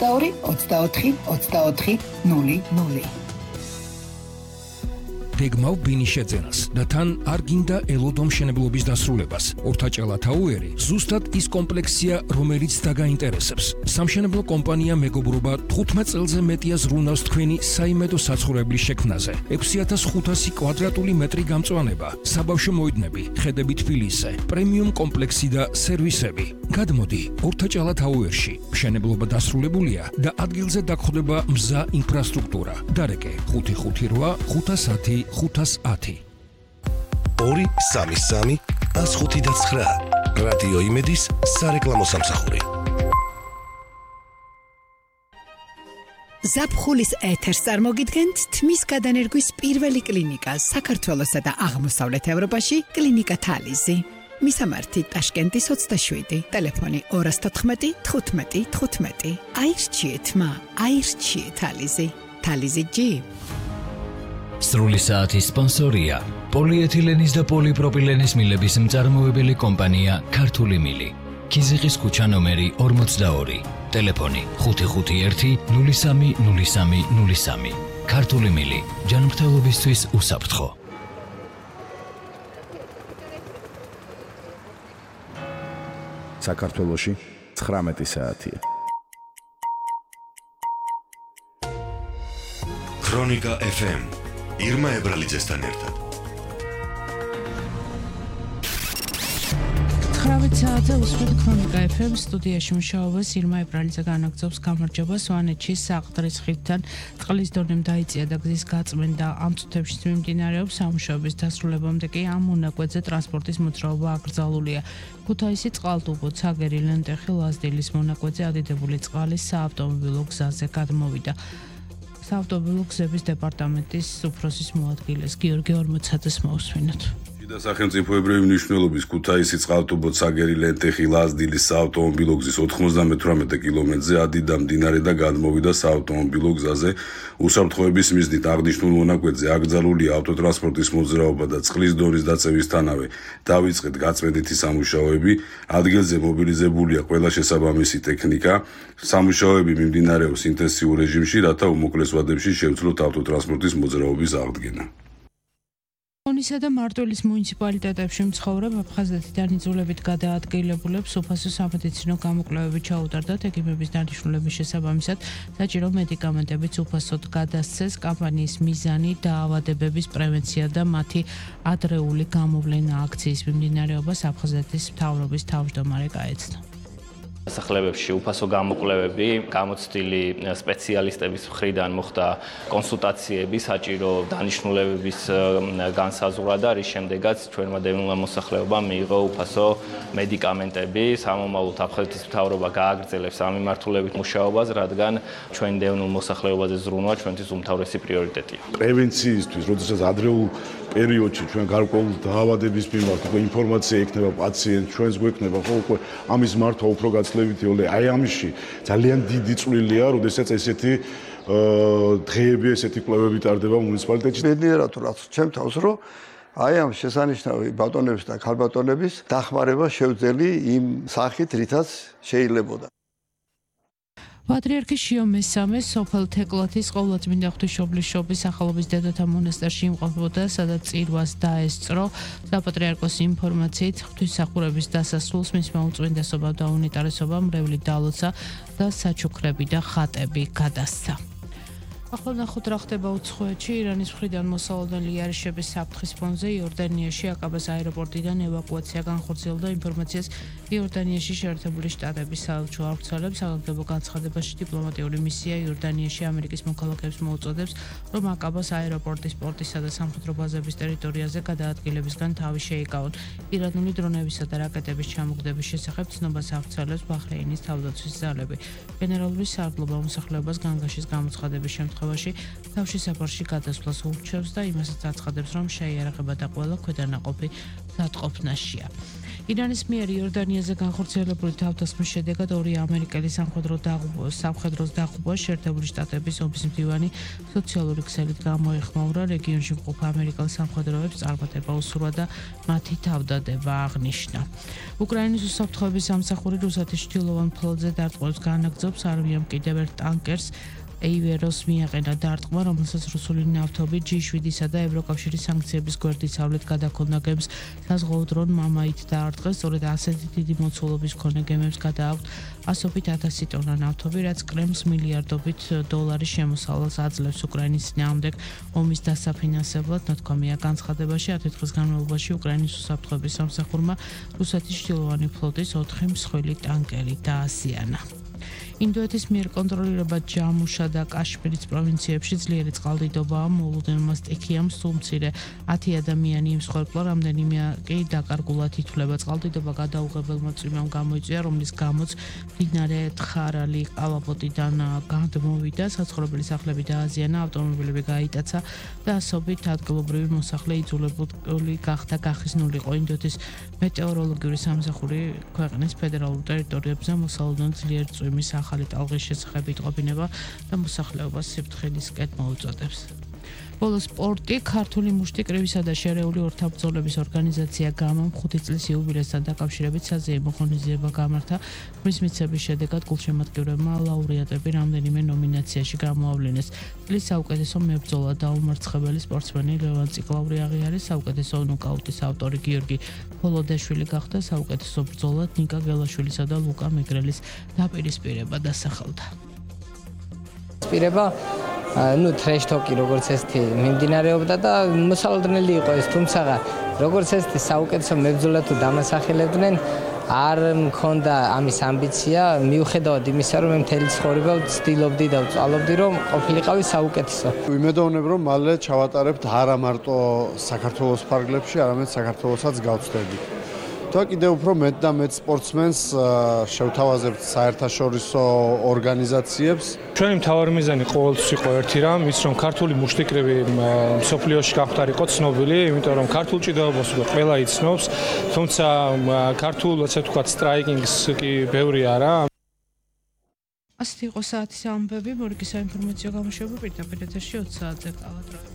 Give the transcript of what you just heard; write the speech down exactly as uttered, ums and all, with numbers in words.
ოცდაორი ოცდაოთხი ოცდაოთხი ნული ნული. გეგმავ ბინის შეძენას და თან არ გინდა ელოდო მშენებლობის დასრულებას. ორთაჭალა თაუერი ზუსტად ის კომპლექსია, რომელიც დაგაინტერესებს. სამშენებლო კომპანია მეგობრობა თხუთმეტ წელზე მეტია ზრუნავს თქვენი საიმედო საცხოვრებლის შექმნაზე. ექვსი ათას ხუთასი კვადრატული მეტრი გამწვანება, საბავშვო მოედნები, ხედები თბილისზე, პრემიუმ კომპლექსი და სერვისები. გადმოდი ორთაჭალა თაუერში. მშენებლობა დასრულებულია და ადგილზე დაგხვდება მზა ინფრასტრუქტურა. დარეკე ხუთი ხუთი რვა ხუთას ათი ხუთას ათი. ორი სამი სამი ას ხუთი და ცხრა. რადიო იმედის სარეკლამო სამსახური. ზაფხულის ეთერს წარმოგიდგენთ თმის გადანერგვის პირველი კლინიკა საქართველოსა და აღმოსავლეთ ევროპაში კლინიკა თალიზი. მისამართი ტაშკენტის ოცდაშვიდი, ტელეფონი ორი თოთხმეტი თხუთმეტი თხუთმეტი. აირჩიეთ მა, აირჩიეთ თალიზი. თალიზი ჯი. სრული საათის სპონსორია პოლიეთილენის და პოლიპროპილენის მილების მწარმოებელი კომპანია ქართული მილი. ქიზიყის ქუჩა ნომერი ორმოცდაორი, ტელეფონი ხუთი ხუთი ერთი ნული სამი ნული სამი ნული სამი. ქართული მილი, ჯანმრთელობისთვის უსაფრთხო. საქართველოში ცხრამეტი საათია. ქრონიკა ეფ ემ ირმა ებრალიძესთან ერთად. ცხრამეტ საათზე უსმენთ ქრონიკა ეფ ემ სტუდიაში მუშაობას ირმა ებრალიძე განაგრძობს გამარჯვება სვანეთში საყდრის ხიდთან წყლის დონემ დაიწია და გზის გაწმენდა ამ წუთებში მიმდინარეობს სამუშაოების დასრულებამდე კი ამ მონაკვეთზე ტრანსპორტის მოძრაობა აკრძალულია. ქუთაისი წყალტუბო ცაგერი ლენტეხი ლაზდილის მონაკვეთზე ადიდებული წყალი საავტომობილო გზაზე გადმოვიდა. საავტომობილო გზების დეპარტამენტის უფროსის მოადგილეს გიორგი ორმოცაძეს მოусმინოთ. და სახელმწიფოებრივი მნიშვნელობის ქუთაისი წყალტუბო ცაგერი ლენტეხი ლაზდილის საავტომობილო გზის ოთხმოცდამეთვრამეტე კილომეტრზე ადიდა მდინარე და გადმოვიდა საავტომობილო გზაზე უსაფრთხოების მიზნით აღნიშნულ მონაკვეთზე აკრძალულია ავტოტრანსპორტის მოძრაობა და წყლის დონის დაწევისთანავე დავიწყეთ გაწმენდითი სამუშაოები. ადგილზე მობილიზებულია ყველა შესაბამისი ტექნიკა. სამუშაოები მიმდინარეობს ინტენსიურ რეჟიმში, რათა უმოკლეს ვადებში შევძლოთ ავტოტრანსპორტის მოძრაობის აღდგენა. ონისა და მარტვილის მუნიციპალიტეტებში მცხოვრებ აფხაზეთიდან იძულებით გადაადგილებულებს უფასო სამედიცინო გამოკვლევები ჩაუტარდათ. ექიმების დანიშნულების შესაბამისად საჭირო მედიკამენტებიც უფასოდ გადასცეს. კამპანიის მიზანი დაავადებების პრევენცია და მათი ადრეული გამოვლენა. აქციის მიმდინარეობას აფხაზეთის მთავრობის თავმჯდომარე გაეცნო. სახლებებში უფასო გამოკვლევები გამოცდილი სპეციალისტების მხრიდან მოხდა კონსულტაციები საჭირო დანიშნულებების განსაზღვრა და რის შემდეგაც ჩვენმა დევნილმა მოსახლეობამ მიიღო უფასო მედიკამენტები. სამომავლოდ აფხაზეთის მთავრობა გააგრძელებს ამ მიმართულებით მუშაობას, რადგან ჩვენ დევნილ მოსახლეობაზე ზრუნვა ჩვენთვის უმთავრესი პრიორიტეტია. პრევენციისთვის, როდესაც ადრეულ პერიოდში ჩვენ გარკვეულ დაავადების მიმართ ინფორმაცია ექნება პაციენტს, ჩვენს გვექნება ხო უკვე ამის მართვა უფრო გაცლებითი ole აი ამში ძალიან დიდი წვლილია, როდესაც ესეთი დღეები, ესეთი კვლევები ტარდება მუნიციპალიტეტში. ბედნიერად რაც ჩემ თავს რომ აი ამ შესანიშნავი ბატონების და ქალბატონების დახმარება შევძელი იმ სახით, რითაც შეიძლებოდა. პატრიარქი შიო მესამე სოფელ თეკლათის ყოვლადწმინდა ღვთისმშობლის სახელობის დედათა მონასტერში იმყოფებოდა, სადაც წირვას დაესწრო. საპატრიარქოს ინფორმაციით ღვთისმსახურების დასასრულს მისმა უწმინდესობამ და უნიტარესობამ მრევლი დალოცა და საჩუქრები და ხატები გადასცა. ახლა ნახოთ რა ხდება უცხოეთში. ირანის მხრიდან მოსალოდნელი იარიშების საფრთხის ფონზე იორდანიაში აკაბას აეროპორტიდან ევაკუაცია განხორციელდა. ინფორმაციას იორდანიაში შეერთებული შტატების საელჩო ავრცელებს. საგანგებო განცხადებაში დიპლომატიური მისია იორდანიაში ამერიკის მოქალაქეებს მოუწოდებს, რომ აკაბას აეროპორტის პორტისა და სამხედრო ბაზების ტერიტორიაზე გადაადგილებისგან თავი შეიკავონ. ირანული დრონებისა და რაკეტების ჩამოგდების შესახებ ცნობას ავრცელებს ბაჰრეინის თავდაცვის ძალები. გენერალური სარდლობა მოსახლეობას განგაშის გამოცხადების შემთხვევაში თავში საფარში გადასვლას ურჩევს და იმასაც აცხადებს, რომ შეიარაღება და ყველა ქვედანაყოფი დატყოფნაშია. ირანის მიერ იორდანიაზე განხორციელებული თავდასხმის შედეგად ორი ამერიკელი სამხედრო დაღუპვა სამხედროს დაღუპვა შეერთებული შტატების ომის მდივანი სოციალური ქსელით გამოეხმაურა რეგიონში მყოფ ამერიკელ სამხედროებს წარმატება უსურვა და მათი თავდადება აღნიშნა. უკრაინის უსაფრთხოების სამსახური რუსეთის ჩრდილოვან ფლოტზე დარტყმებს განაგრძობს არმიამ კიდევ ერთ ტანკერს ეივეროს მიაყენა დარტყმა, რომელსაც რუსული ნავთობი ჯი შვიდისა და ევროკავშირის სანქციების გვერდისავლით გადაქონდა გემს საზღვაო დრონ მამაით დაარტყეს, სწორედ ასეთი დიდი მოცულობის მქონე გემებს გადააქვთ ასობით ათასი ტონა ნავთობი, რაც კრემლს მილიარდობით დოლარის შემოსავალს აძლევს უკრაინის წინააღმდეგ ომის დასაფინანსებლად. ნათქვამია განცხადებაში, ათი დღის განმავლობაში უკრაინის უსაფრთხოების სამსახურმა რუსეთის ჩრდილოვანი ფლოტის ოთხი მსხვილი ტანკერი დაასიანა. ინდოეთის მიერ კონტროლირება ჯამუშა და კაშმირის პროვინციებში ძლიერი წყალდიდობაა, მოულოდნელმა სტიქიამ სულ მცირე ათი ადამიანი იმსხვერპლა, რამდენიმე კი დაკარგულად ითვლება. წყალდიდობა გადაუღებელმა წვიმამ გამოიწვია, რომლის გამოც მდინარე თხარალი ყალაპოტიდან გადმოვიდა, საცხოვრებელი სახლები დააზიანა, ავტომობილები გაიტაცა და ასობით ადგილობრივი მოსახლე იძულებული გახდა გახიზნული იყო. ინდოეთის მეტეოროლოგიური სამსახური ქვეყნის ფედერალურ ტერიტორიებზე მოსალოდნელ ძლიერ წვიმის ახალი ტალღის შესახებ იტყობინება და მოსახლეობას სიფრთხილისკენ მოუწოდებს. ბოლო სპორტი ქართული მუშტი კრივისა და შერეული ორთაბრძოლების ორგანიზაცია გამამ ხუთი წლის იუბილესთან დაკავშირებით საზეიმო ღონისძიება გამართა. მის მიცემის შედეგად გულშემატკივრებმა ლაურეატები რამდენიმე ნომინაციაში გამოავლინეს. წლის საუკეთესო მებრძოლა და უმარცხებელი სპორტსმენი ლევან ციკლაური აღიარეს, საუკეთესო ნოკაუტის ავტორი გიორგი ფოლოდაშვილი გახდა, საუკეთესო ბრძოლად ნიკა გელაშვილისა და ლუკა მეგრელის დაპირისპირება დასახელდა. პირება ну треш-токи როგორც ესეთი მიმდინარეობდა და მოსალოდნელი იყო ეს, თუმცა როგორც ესეთი საუკეთესო მებრძოლად თუ დამასახელებდნენ არ მქონდა ამის ამბიცია, მიუხედავად იმისა, რომ მე მთელი ცხოვრება ვცდილობდი და ვწვალობდი, რომ ყოფილიყავი საუკეთესო. ვიმედოვნებ, რომ მალე ჩავატარებთ არა მარტო საქართველოს ფარგლებში, არამედ საქართველოსაც გავცდები. და კიდევ უფრო მეტ და მეტ სპორტსმენს შევთავაზებთ საერთაშორისო ორგანიზაციებს. ჩვენი მთავარი მიზანი ყოველთვის იყო ერთი რამ, ის რომ ქართული მუშტიკრები მსოფლიოში გამختارიყო ცნობილი, იმიტომ რომ ქართულ ჭიდაობას უკვე ყველა იცნობს, თუმცა ქართულ, ასე ვთქვათ, სტრაიკინგს კი ბევრი არა. ასეთი იყო საათის ამბები, მორიგი საინფორმაციო გამოშვება პირდაპირ ეთერში ოცი საათზე კალათროები.